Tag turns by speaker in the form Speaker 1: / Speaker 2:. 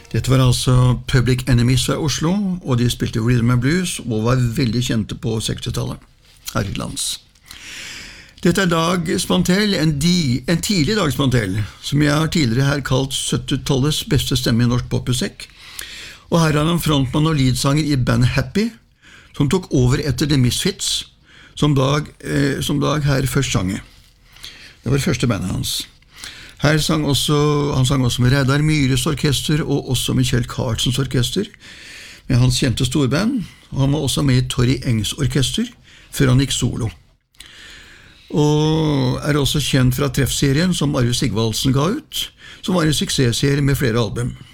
Speaker 1: Dette var altså Public Enemies fra Oslo, og de spilte Rhythm and Blues og var veldig kjente på 60-tallet her i lands. Dette er Dag Spantell, en tidlig Dag Spantell, som jeg har tidligere her kalt 70-tallets beste stemme i norsk popmusikk. Og her er han frontmann og leadsanger i bandet Happy, som tok over etter The Misfits, som Dag her først sang i. Det var det første bandet hans. Han sang også med Reidar Myhres orkester, og også med Kjell Karlsens orkester, med hans kjente storband, og han var også med i Torry Engs orkester, før han gikk solo. Og er også kjent fra Treffserien som Arve Sigvaldsen ga ut, som var en suksessserie med flere album.